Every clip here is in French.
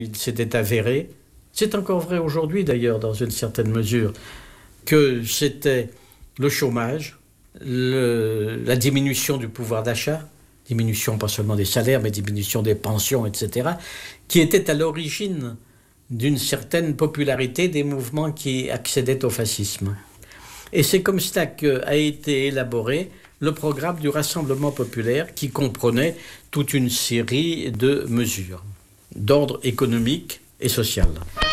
Il s'était avéré, c'est encore vrai aujourd'hui d'ailleurs dans une certaine mesure, que c'était le chômage, la diminution du pouvoir d'achat, diminution pas seulement des salaires, mais diminution des pensions, etc., qui était à l'origine d'une certaine popularité des mouvements qui accédaient au fascisme. Et c'est comme cela qu'a été élaboré le programme du Rassemblement populaire qui comprenait toute une série de mesures d'ordre économique et social.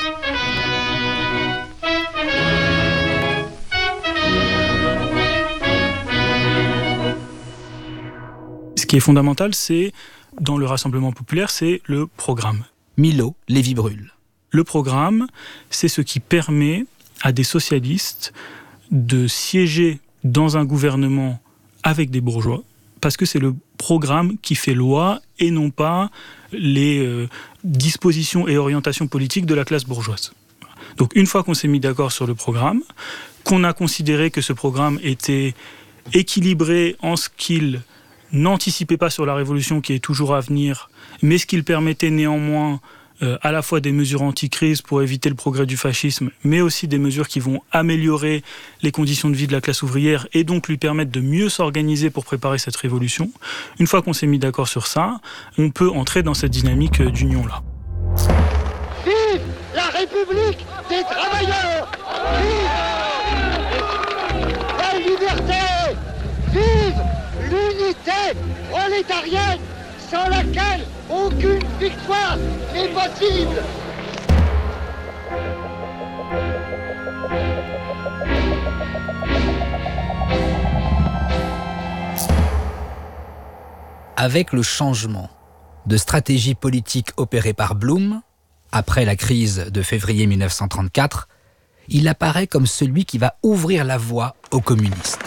Ce qui est fondamental, c'est, dans le Rassemblement populaire, c'est le programme. Milo Lévy-Bruhl. Le programme, c'est ce qui permet à des socialistes de siéger dans un gouvernement avec des bourgeois, parce que c'est le programme qui fait loi et non pas les dispositions et orientations politiques de la classe bourgeoise. Donc une fois qu'on s'est mis d'accord sur le programme, qu'on a considéré que ce programme était équilibré en ce qu'il n'anticipait pas sur la révolution qui est toujours à venir, mais ce qu'il permettait néanmoins à la fois des mesures anti-crise pour éviter le progrès du fascisme, mais aussi des mesures qui vont améliorer les conditions de vie de la classe ouvrière et donc lui permettre de mieux s'organiser pour préparer cette révolution. Une fois qu'on s'est mis d'accord sur ça, on peut entrer dans cette dynamique d'union-là. Vive la République des travailleurs! Vive la liberté! Vive l'unité prolétarienne sans laquelle aucune victoire n'est possible! Avec le changement de stratégie politique opéré par Blum, après la crise de février 1934, il apparaît comme celui qui va ouvrir la voie aux communistes.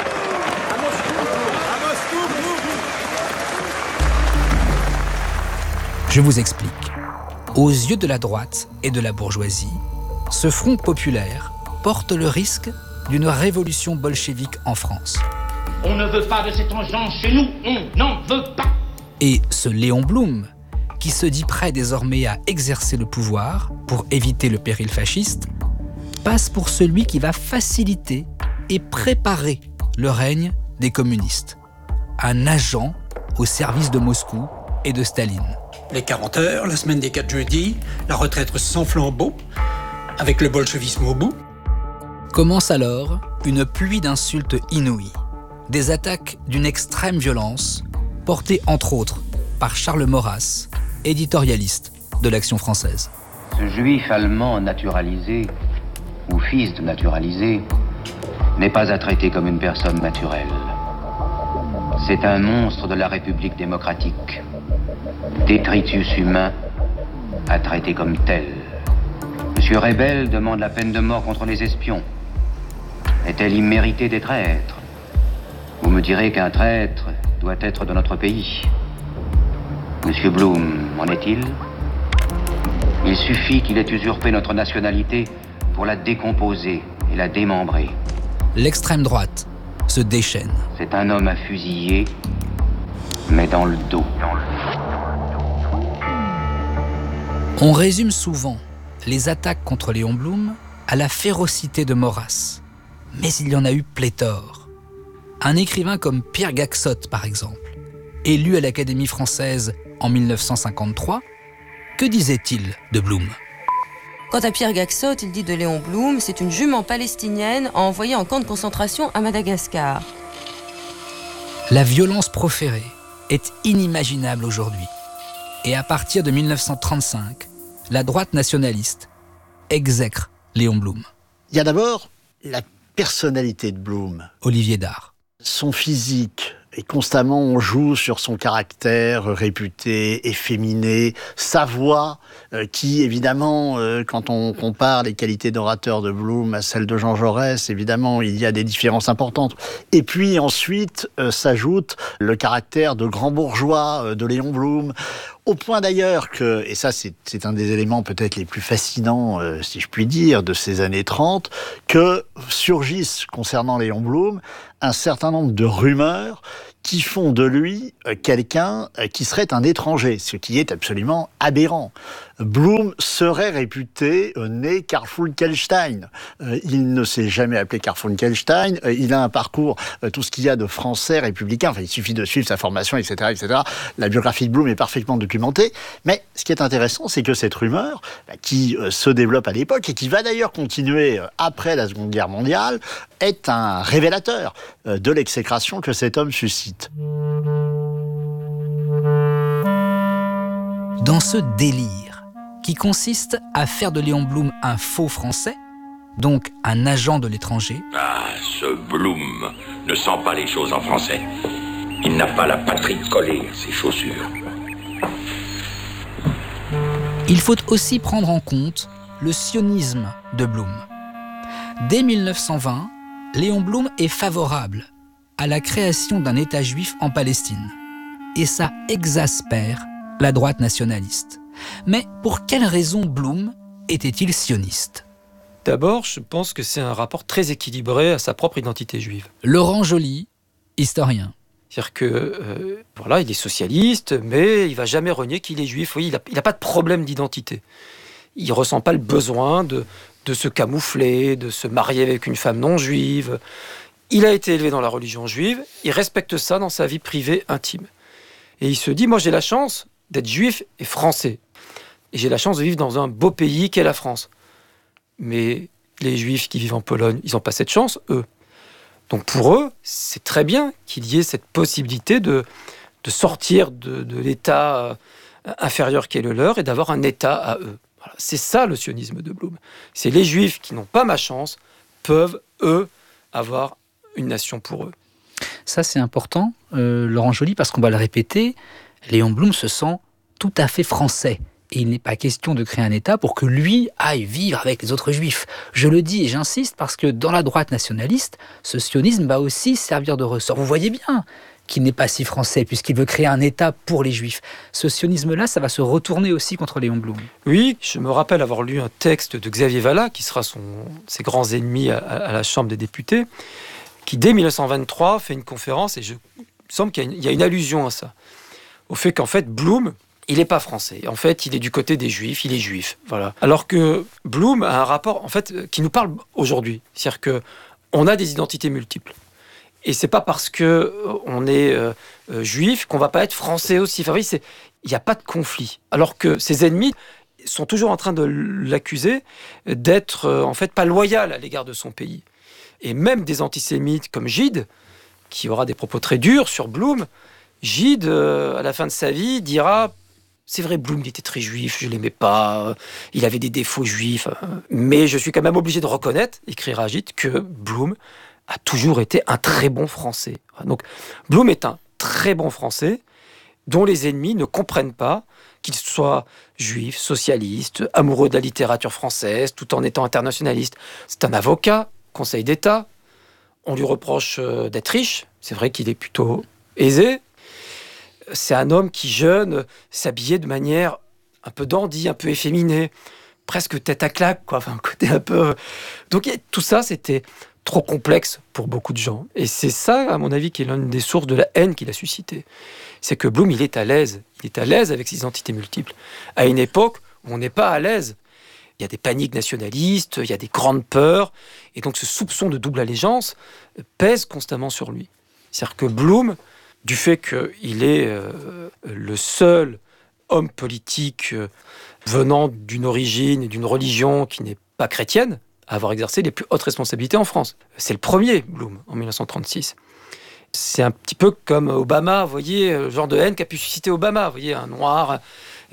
Je vous explique. Aux yeux de la droite et de la bourgeoisie, ce front populaire porte le risque d'une révolution bolchevique en France. On ne veut pas de cette engeance chez nous, on n'en veut pas. Et ce Léon Blum, qui se dit prêt désormais à exercer le pouvoir pour éviter le péril fasciste, passe pour celui qui va faciliter et préparer le règne des communistes. Un agent au service de Moscou et de Staline. Les 40 heures, la semaine des 4 jeudis, la retraite sans flambeau, avec le bolchevisme au bout. Commence alors une pluie d'insultes inouïes. Des attaques d'une extrême violence, portées entre autres par Charles Maurras, éditorialiste de l'Action française. Ce juif allemand naturalisé, ou fils de naturalisé, n'est pas à traiter comme une personne naturelle. C'est un monstre de la République démocratique. Détritus humain à traiter comme tel. Monsieur Rebel demande la peine de mort contre les espions. Est-elle imméritée des traîtres? Vous me direz qu'un traître doit être de notre pays. Monsieur Blum, en est-il? Il suffit qu'il ait usurpé notre nationalité pour la décomposer et la démembrer. L'extrême droite se déchaîne. C'est un homme à fusiller, mais dans le dos. On résume souvent les attaques contre Léon Blum à la férocité de Maurras. Mais il y en a eu pléthore. Un écrivain comme Pierre Gaxotte, par exemple, élu à l'Académie française en 1953, que disait-il de Blum ? Quant à Pierre Gaxotte, il dit de Léon Blum, c'est une jument palestinienne envoyée en camp de concentration à Madagascar. La violence proférée est inimaginable aujourd'hui. Et à partir de 1935, la droite nationaliste exècre Léon Blum. Il y a d'abord la personnalité de Blum. Olivier Dard. Son physique, et constamment on joue sur son caractère réputé, efféminé, sa voix, qui évidemment, quand on compare les qualités d'orateur de Blum à celles de Jean Jaurès, évidemment il y a des différences importantes. Et puis ensuite s'ajoute le caractère de grand bourgeois de Léon Blum, au point d'ailleurs que, et ça c'est un des éléments peut-être les plus fascinants, si je puis dire, de ces années 30, que surgissent concernant Léon Blum un certain nombre de rumeurs qui font de lui quelqu'un qui serait un étranger, ce qui est absolument aberrant. Blum serait réputé né Karl-Funkelstein. Il ne s'est jamais appelé Karl-Funkelstein. Il a un parcours, tout ce qu'il y a de français républicain. Enfin, il suffit de suivre sa formation, etc., etc. La biographie de Blum est parfaitement documentée. Mais ce qui est intéressant, c'est que cette rumeur, qui se développe à l'époque et qui va d'ailleurs continuer après la Seconde Guerre mondiale, est un révélateur de l'exécration que cet homme suscite. Dans ce délire, qui consiste à faire de Léon Blum un faux Français, donc un agent de l'étranger. Ah, ce Blum ne sent pas les choses en français. Il n'a pas la patrie collée à ses chaussures. Il faut aussi prendre en compte le sionisme de Blum. Dès 1920, Léon Blum est favorable à la création d'un État juif en Palestine. Et ça exaspère la droite nationaliste. Mais pour quelle raison Blum était-il sioniste ? D'abord, je pense que c'est un rapport très équilibré à sa propre identité juive. Laurent Joly, historien. C'est-à-dire que, voilà, il est socialiste, mais il ne va jamais renier qu'il est juif. Oui, il n'a pas de problème d'identité. Il ne ressent pas le besoin de se camoufler, de se marier avec une femme non juive. Il a été élevé dans la religion juive, il respecte ça dans sa vie privée intime. Et il se dit, moi j'ai la chance d'être juif et français. Et j'ai la chance de vivre dans un beau pays qu'est la France. Mais les juifs qui vivent en Pologne, ils n'ont pas cette chance, eux. Donc pour eux, c'est très bien qu'il y ait cette possibilité de sortir de l'état inférieur qui est le leur et d'avoir un état à eux. Voilà. C'est ça le sionisme de Blum. C'est les juifs qui n'ont pas ma chance peuvent, eux, avoir une nation pour eux. Ça, c'est important, Laurent Joly, parce qu'on va le répéter, Léon Blum se sent tout à fait français. Et il n'est pas question de créer un État pour que lui aille vivre avec les autres juifs. Je le dis et j'insiste parce que dans la droite nationaliste, ce sionisme va aussi servir de ressort. Vous voyez bien qu'il n'est pas si français puisqu'il veut créer un État pour les juifs. Ce sionisme-là, ça va se retourner aussi contre Léon Blum. Oui, je me rappelle avoir lu un texte de Xavier Vallat, qui sera ses grands ennemis à la Chambre des députés, qui dès 1923 fait une conférence, et il me semble qu'il y a une allusion à ça, au fait qu'en fait Blum, il n'est pas français. En fait, il est du côté des juifs, il est juif. Voilà. Alors que Blum a un rapport, en fait, qui nous parle aujourd'hui. C'est-à-dire qu'on a des identités multiples. Et c'est pas parce qu'on est juif qu'on va pas être français aussi. Enfin, oui, il n'y a pas de conflit. Alors que ses ennemis sont toujours en train de l'accuser d'être, en fait, pas loyal à l'égard de son pays. Et même des antisémites comme Gide, qui aura des propos très durs sur Blum, Gide, à la fin de sa vie, dira... C'est vrai, Blum, il était très juif, je ne l'aimais pas, il avait des défauts juifs, mais je suis quand même obligé de reconnaître, écrira Gide, que Blum a toujours été un très bon Français. Donc, Blum est un très bon Français dont les ennemis ne comprennent pas qu'il soit juif, socialiste, amoureux de la littérature française, tout en étant internationaliste. C'est un avocat, Conseil d'État, on lui reproche d'être riche, c'est vrai qu'il est plutôt aisé. C'est un homme qui, jeune, s'habillait de manière un peu dandy, un peu efféminée, presque tête à claque, quoi. Enfin, un côté un peu... Donc tout ça, c'était trop complexe pour beaucoup de gens. Et c'est ça, à mon avis, qui est l'une des sources de la haine qu'il a suscité. C'est que Blum, il est à l'aise. Il est à l'aise avec ses identités multiples. À une époque où on n'est pas à l'aise. Il y a des paniques nationalistes, il y a des grandes peurs. Et donc ce soupçon de double allégeance pèse constamment sur lui. C'est-à-dire que Blum... Du fait qu'il est le seul homme politique venant d'une origine et d'une religion qui n'est pas chrétienne à avoir exercé les plus hautes responsabilités en France. C'est le premier, Blum, en 1936. C'est un petit peu comme Obama, vous voyez, le genre de haine qu'a pu susciter Obama, vous voyez, un noir.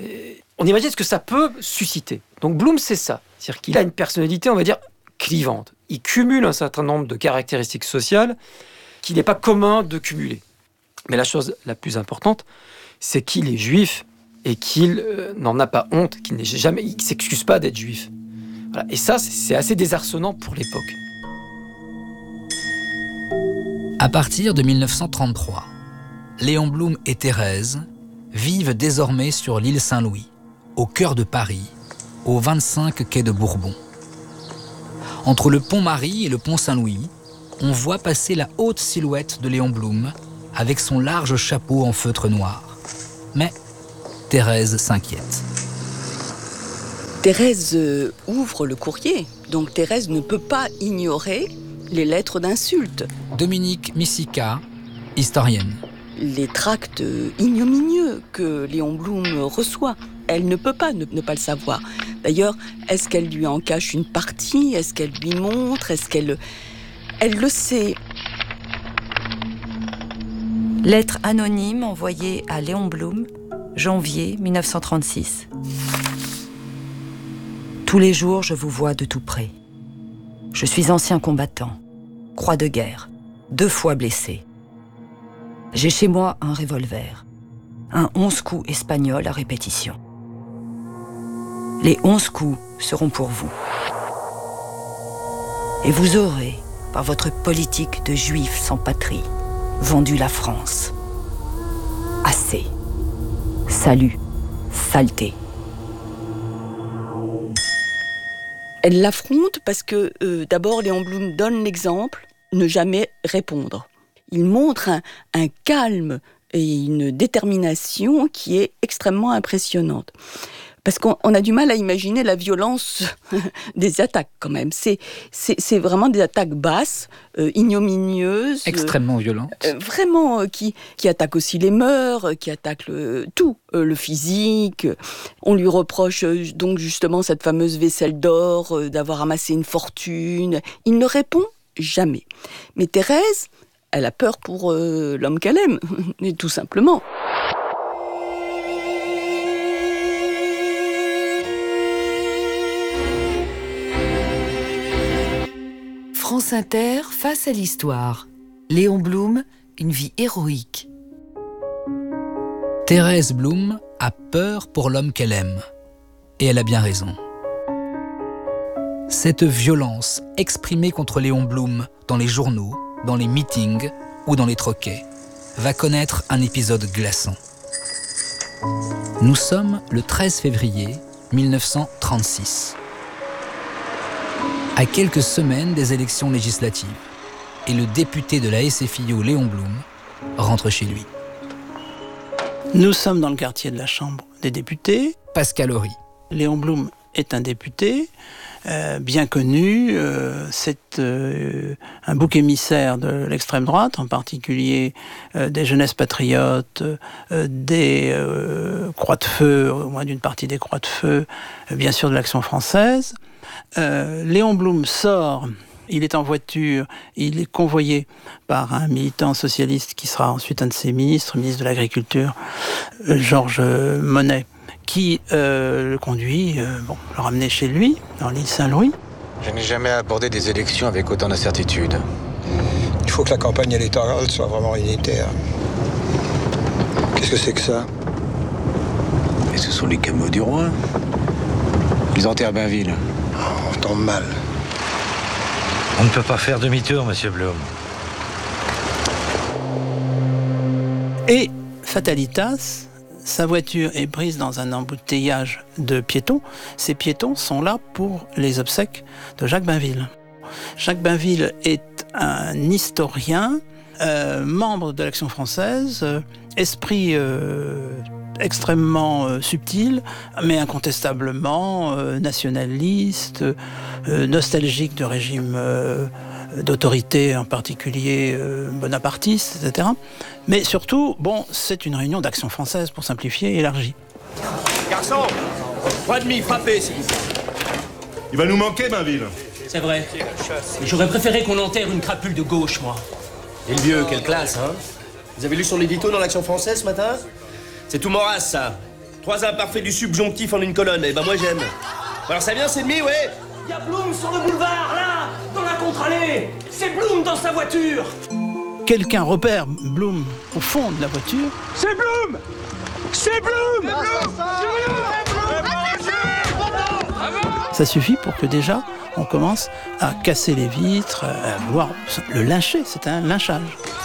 On imagine ce que ça peut susciter. Donc Blum, c'est ça. C'est-à-dire qu'il a une personnalité, on va dire, clivante. Il cumule un certain nombre de caractéristiques sociales qu'il n'est pas commun de cumuler. Mais la chose la plus importante, c'est qu'il est juif et qu'il n'en a pas honte, qu'il ne s'excuse pas d'être juif. Voilà. Et ça, c'est assez désarçonnant pour l'époque. À partir de 1933, Léon Blum et Thérèse vivent désormais sur l'île Saint-Louis, au cœur de Paris, au 25 quai de Bourbon. Entre le pont Marie et le pont Saint-Louis, on voit passer la haute silhouette de Léon Blum avec son large chapeau en feutre noir. Mais Thérèse s'inquiète. Thérèse ouvre le courrier, donc Thérèse ne peut pas ignorer les lettres d'insultes. Dominique Missika, historienne. Les tracts ignominieux que Léon Blum reçoit, elle ne peut pas ne pas le savoir. D'ailleurs, est-ce qu'elle lui en cache une partie? Est-ce qu'elle lui montre? Est-ce qu'elle... Elle le sait. Lettre anonyme envoyée à Léon Blum, janvier 1936. Tous les jours, je vous vois de tout près. Je suis ancien combattant, croix de guerre, 2 fois blessé. J'ai chez moi un revolver, un 11 coups espagnol à répétition. Les 11 coups seront pour vous. Et vous aurez, par votre politique de juifs sans patrie, vendu la France. Assez. Salut, saleté. Elle l'affronte parce que, d'abord, Léon Blum donne l'exemple, ne jamais répondre. Il montre un calme et une détermination qui est extrêmement impressionnante. Parce qu'on a du mal à imaginer la violence des attaques, quand même. C'est vraiment des attaques basses, ignominieuses. Extrêmement violentes. Vraiment, qui attaquent aussi les mœurs, qui attaquent tout, le physique. On lui reproche donc justement cette fameuse vaisselle d'or, d'avoir amassé une fortune. Il ne répond jamais. Mais Thérèse, elle a peur pour l'homme qu'elle aime, tout simplement. France Inter, face à l'histoire. Léon Blum, une vie héroïque. Thérèse Blum a peur pour l'homme qu'elle aime. Et elle a bien raison. Cette violence exprimée contre Léon Blum dans les journaux, dans les meetings ou dans les troquets va connaître un épisode glaçant. Nous sommes le 13 février 1936. À quelques semaines des élections législatives, et le député de la SFIO, Léon Blum, rentre chez lui. Nous sommes dans le quartier de la Chambre des députés. Pascal Horry. Léon Blum est un député bien connu. C'est un bouc émissaire de l'extrême droite, en particulier des jeunesses patriotes, des Croix de Feu, au moins d'une partie des Croix de Feu, bien sûr de l'Action française. Léon Blum sort, il est en voiture, il est convoyé par un militant socialiste qui sera ensuite un de ses ministres, ministre de l'Agriculture, Georges Monnet, qui le conduit, le ramener chez lui, dans l'île Saint-Louis. Je n'ai jamais abordé des élections avec autant d'incertitude. Il faut que la campagne électorale soit vraiment unitaire. Qu'est-ce que c'est que ça? Et ce sont les cameaux du roi. Ils enterrent Bainville. On tombe mal. On ne peut pas faire demi-tour, monsieur Blum. Et, fatalitas, sa voiture est prise dans un embouteillage de piétons. Ces piétons sont là pour les obsèques de Jacques Bainville. Jacques Bainville est un historien, membre de l'Action française, esprit extrêmement subtil, mais incontestablement nationaliste, nostalgique de régime d'autorité, en particulier bonapartiste, etc. Mais surtout, c'est une réunion d'Action française, pour simplifier, élargie. Garçon, 3,5, frappez, s'il vous plaît. Il va nous manquer, Bainville. C'est vrai. Mais j'aurais préféré qu'on enterre une crapule de gauche, moi. Et le vieux, quelle classe, hein? Vous avez lu son édito dans l'Action française ce matin? C'est tout Maurras, ça. 3 imparfaits du subjonctif en une colonne. Eh ben, moi, j'aime. Alors, ça vient, c'est demi, ouais? Il y a Blum sur le boulevard, là, dans la contre-allée. C'est Blum dans sa voiture. Quelqu'un repère Blum au fond de la voiture. C'est Blum! C'est Blum! Ça suffit pour que déjà, on commence à casser les vitres, à vouloir le lyncher. C'est un lynchage.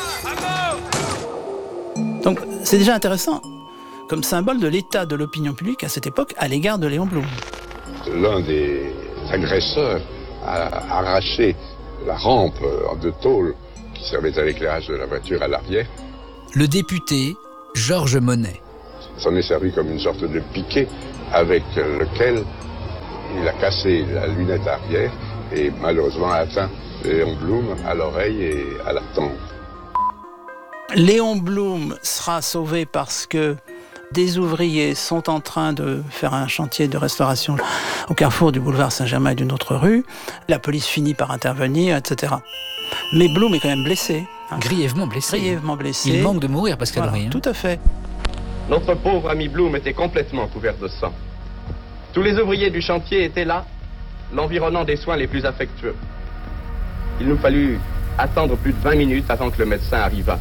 Donc, c'est déjà intéressant comme symbole de l'état de l'opinion publique à cette époque à l'égard de Léon Blum. L'un des agresseurs a arraché la rampe de tôle qui servait à l'éclairage de la voiture à l'arrière. Le député Georges Monnet. Ça en est servi comme une sorte de piquet avec lequel il a cassé la lunette arrière et malheureusement atteint Léon Blum à l'oreille et à la tempe. Léon Blum sera sauvé parce que des ouvriers sont en train de faire un chantier de restauration au carrefour du boulevard Saint-Germain et d'une autre rue. La police finit par intervenir, etc. Mais Blum est quand même blessé. Grièvement blessé. Grièvement blessé. Il manque de mourir, Pascal Voilà, Horry. tout à fait. Notre pauvre ami Blum était complètement couvert de sang. Tous les ouvriers du chantier étaient là, l'environnant des soins les plus affectueux. Il nous fallut attendre plus de 20 minutes avant que le médecin arrivât.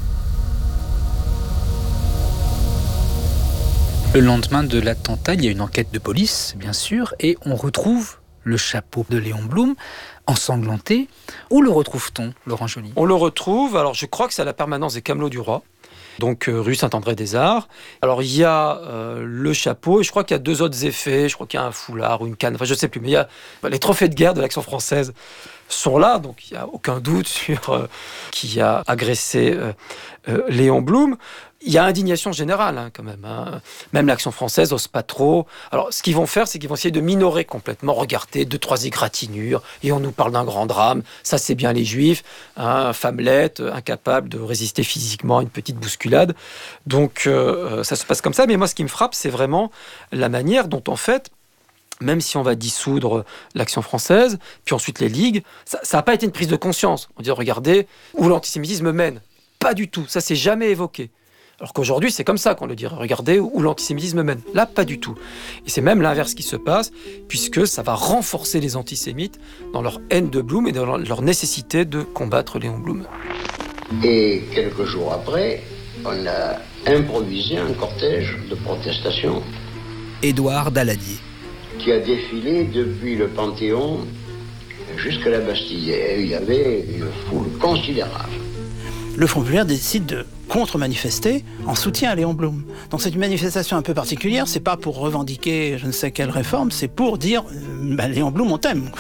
Le lendemain de l'attentat, il y a une enquête de police, bien sûr, et on retrouve le chapeau de Léon Blum ensanglanté. Où le retrouve-t-on, Laurent Joly ? On le retrouve, alors je crois que c'est à la permanence des Camelots du Roi, donc rue Saint-André-des-Arts. Alors il y a le chapeau, et je crois qu'il y a 2 autres effets, je crois qu'il y a un foulard ou une canne, enfin je ne sais plus, mais il y a les trophées de guerre de l'Action française sont là, donc il n'y a aucun doute sur qui a agressé Léon Blum. Il y a indignation générale, quand même. Même l'Action française n'ose pas trop. Alors, ce qu'ils vont faire, c'est qu'ils vont essayer de minorer complètement. Regardez, 2-3 égratignures, et on nous parle d'un grand drame. Ça, c'est bien les Juifs. Femmelette, incapable de résister physiquement à une petite bousculade. Donc, ça se passe comme ça. Mais moi, ce qui me frappe, c'est vraiment la manière dont, en fait, même si on va dissoudre l'Action française, puis ensuite les ligues, ça n'a pas été une prise de conscience. On dit, regardez, où l'antisémitisme mène. Pas du tout. Ça, c'est jamais évoqué. Alors qu'aujourd'hui, c'est comme ça qu'on le dirait. Regardez où l'antisémitisme mène. Là, pas du tout. Et c'est même l'inverse qui se passe, puisque ça va renforcer les antisémites dans leur haine de Blum et dans leur nécessité de combattre Léon Blum. Et quelques jours après, on a improvisé un cortège de protestation. Édouard Daladier. Qui a défilé depuis le Panthéon jusqu'à la Bastille. Et il y avait une foule considérable. Le Front populaire décide de contre-manifester en soutien à Léon Blum. Donc c'est une manifestation un peu particulière, c'est pas pour revendiquer je ne sais quelle réforme, c'est pour dire Léon Blum, on t'aime.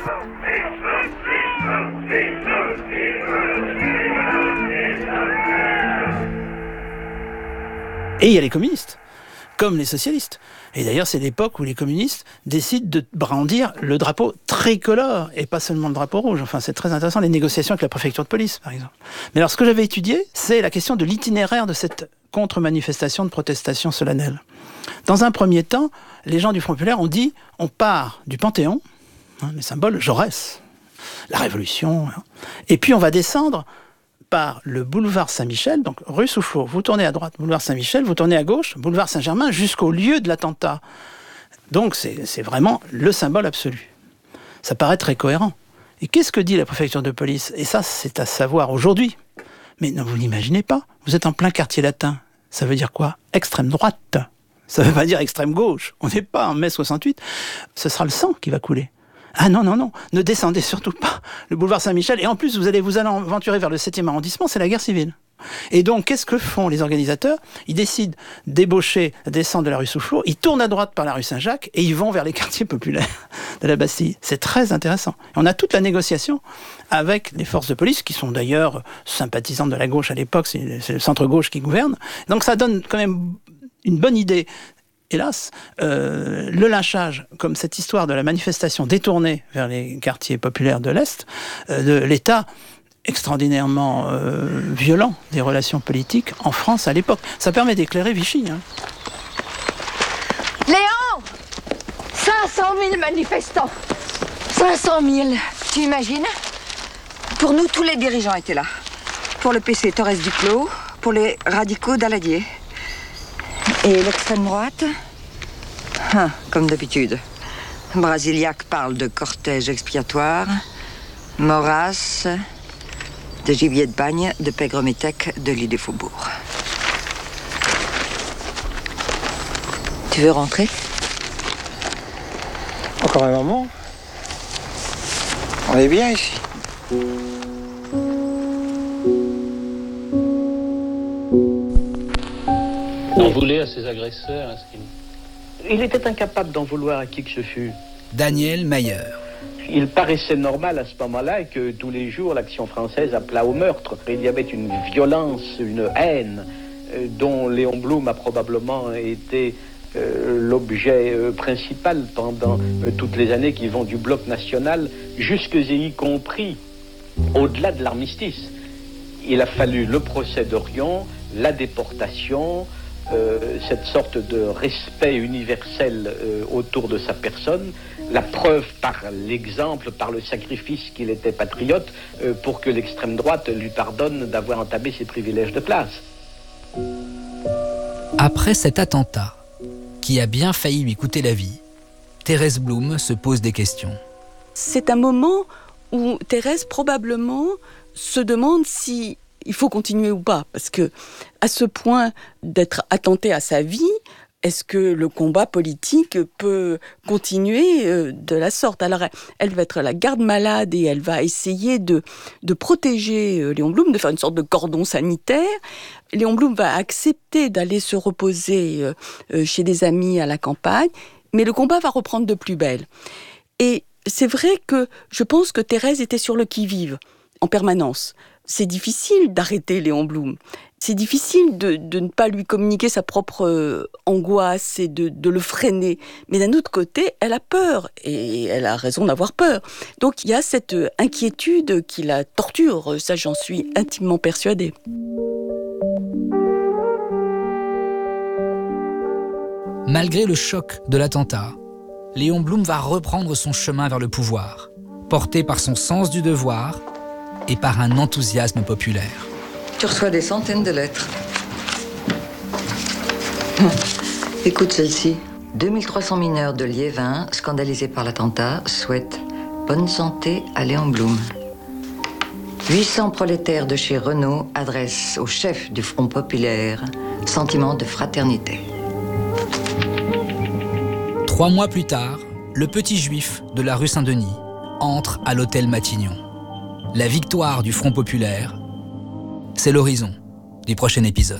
Et il y a les communistes, comme les socialistes. Et d'ailleurs, c'est l'époque où les communistes décident de brandir le drapeau tricolore, et pas seulement le drapeau rouge. Enfin, c'est très intéressant, les négociations avec la préfecture de police, par exemple. Mais alors, ce que j'avais étudié, c'est la question de l'itinéraire de cette contre-manifestation de protestation solennelle. Dans un premier temps, les gens du Front populaire ont dit, on part du Panthéon, les symboles Jaurès, la Révolution, et puis on va descendre par le boulevard Saint-Michel, donc rue Soufflot, vous tournez à droite, boulevard Saint-Michel, vous tournez à gauche, boulevard Saint-Germain, jusqu'au lieu de l'attentat. Donc c'est vraiment le symbole absolu. Ça paraît très cohérent. Et qu'est-ce que dit la préfecture de police ? Et ça, c'est à savoir aujourd'hui. Mais non, vous n'imaginez pas, vous êtes en plein quartier latin. Ça veut dire quoi ? Extrême droite. Ça ne veut pas dire extrême gauche. On n'est pas en mai 68. Ce sera le sang qui va couler. Ah non, non, non, ne descendez surtout pas le boulevard Saint-Michel. Et en plus, vous allez vous aventurer vers le 7e arrondissement, c'est la guerre civile. Et donc, qu'est-ce que font les organisateurs ? Ils décident d'ébaucher la descente de la rue Soufflot, ils tournent à droite par la rue Saint-Jacques et ils vont vers les quartiers populaires de la Bastille. C'est très intéressant. On a toute la négociation avec les forces de police, qui sont d'ailleurs sympathisantes de la gauche à l'époque, c'est le centre-gauche qui gouverne. Donc ça donne quand même une bonne idée. Hélas, le lynchage, comme cette histoire de la manifestation détournée vers les quartiers populaires de l'Est, de l'État extraordinairement violent des relations politiques en France à l'époque. Ça permet d'éclairer Vichy. Hein. Léon 500 000 manifestants 500 000, tu imagines? Pour nous, tous les dirigeants étaient là. Pour le PC, Torres Duclos, pour les radicaux, Daladier. Et l'extrême droite, comme d'habitude. Brasiliac parle de cortège expiatoire, Maurras, de gibier de bagne, de pègre-métèque, de lit des faubourgs. Tu veux rentrer? Encore un moment. On est bien ici. En voulait à ses agresseurs, est-ce qu'il... Il était incapable d'en vouloir à qui que ce fût. Daniel Mayer. Il paraissait normal à ce moment-là que tous les jours l'Action française appelât au meurtre. Il y avait une violence, une haine dont Léon Blum a probablement été l'objet principal pendant toutes les années qui vont du bloc national jusque et y compris au-delà de l'armistice. Il a fallu le procès d'Orion, la déportation, cette sorte de respect universel autour de sa personne, la preuve par l'exemple, par le sacrifice qu'il était patriote, pour que l'extrême droite lui pardonne d'avoir entamé ses privilèges de classe. Après cet attentat, qui a bien failli lui coûter la vie, Thérèse Blum se pose des questions. C'est un moment où Thérèse probablement se demande si il faut continuer ou pas, parce que à ce point d'être attentée à sa vie, est-ce que le combat politique peut continuer de la sorte? Alors, elle va être la garde-malade et elle va essayer de protéger Léon Blum, de faire une sorte de cordon sanitaire. Léon Blum va accepter d'aller se reposer chez des amis à la campagne, mais le combat va reprendre de plus belle. Et c'est vrai que je pense que Thérèse était sur le qui-vive en permanence. C'est difficile d'arrêter Léon Blum. C'est difficile de ne pas lui communiquer sa propre angoisse et de le freiner. Mais d'un autre côté, elle a peur, et elle a raison d'avoir peur. Donc il y a cette inquiétude qui la torture, ça j'en suis intimement persuadée. Malgré le choc de l'attentat, Léon Blum va reprendre son chemin vers le pouvoir, porté par son sens du devoir et par un enthousiasme populaire. Tu reçois des centaines de lettres. Écoute celle-ci. 2300 mineurs de Liévin, scandalisés par l'attentat, souhaitent bonne santé à Léon Blum. 800 prolétaires de chez Renault adressent au chef du Front populaire sentiment de fraternité. 3 mois plus tard, le petit juif de la rue Saint-Denis entre à l'hôtel Matignon. La victoire du Front populaire, c'est l'horizon du prochain épisode.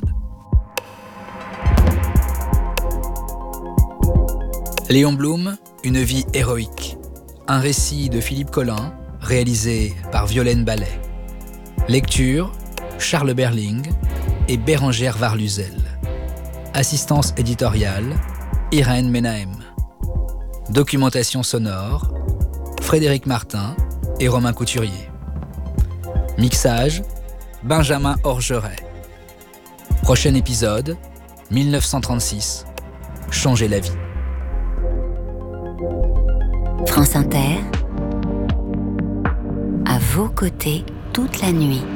Léon Blum, une vie héroïque. Un récit de Philippe Collin, réalisé par Violaine Ballet. Lecture, Charles Berling et Bérengère Varluzel. Assistance éditoriale, Irène Menahem. Documentation sonore, Frédéric Martin et Romain Couturier. Mixage, Benjamin Orgeret. Prochain épisode, 1936. Changer la vie. France Inter, à vos côtés toute la nuit.